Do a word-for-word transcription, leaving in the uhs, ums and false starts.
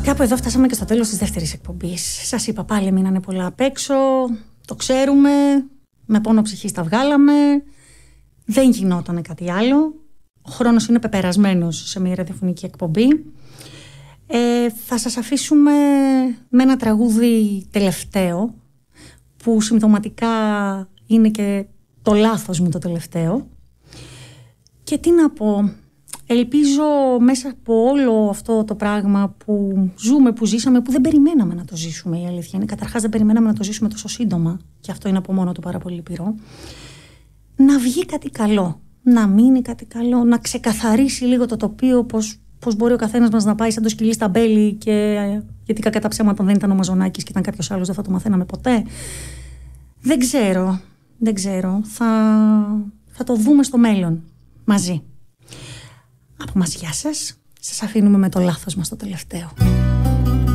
Κάπου εδώ φτάσαμε και στο τέλος της δεύτερης εκπομπής. Σας είπα πάλι μείνανε πολλά απ' έξω. Το ξέρουμε. Με πόνο ψυχής τα βγάλαμε. Δεν γινότανε κάτι άλλο. Ο χρόνος είναι πεπερασμένος σε μια ραδιοφωνική εκπομπή. Ε, θα σας αφήσουμε με ένα τραγούδι τελευταίο, που συμπτωματικά είναι και το λάθος μου το τελευταίο. Και τι να πω, ελπίζω μέσα από όλο αυτό το πράγμα που ζούμε, που ζήσαμε, που δεν περιμέναμε να το ζήσουμε, η αλήθεια είναι. Καταρχάς δεν περιμέναμε να το ζήσουμε τόσο σύντομα, και αυτό είναι από μόνο του πάρα πολύ λυπηρό. Να βγει κάτι καλό, να μείνει κάτι καλό, να ξεκαθαρίσει λίγο το τοπίο, πως, πως μπορεί ο καθένας μας να πάει σαν το σκυλί στα μπέλη, και, γιατί κακά τα ψέματα δεν ήταν ο Μαζονάκης και ήταν κάποιος άλλος, δεν θα το μαθαίναμε ποτέ. Δεν ξέρω, δεν ξέρω, θα, θα το δούμε στο μέλλον μαζί. Από μας γεια σας, σας αφήνουμε με το λάθος μας το τελευταίο.